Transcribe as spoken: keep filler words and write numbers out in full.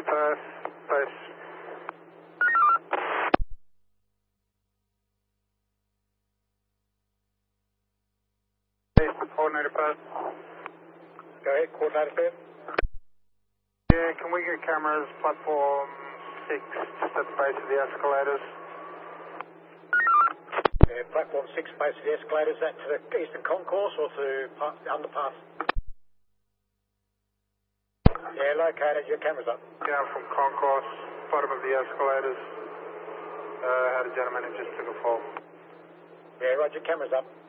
Perth, base. Base, coordinator Perth. Go ahead, coordinator Perth. Yeah, can we get cameras, platform six, just at the base of the escalators? Yeah, platform six, base of the escalators, that to the eastern concourse or to the underpass? Yeah, located, your camera's up. Down from concourse, bottom of the escalators. Uh, had a gentleman who just took a fall. Yeah, right, your camera's up.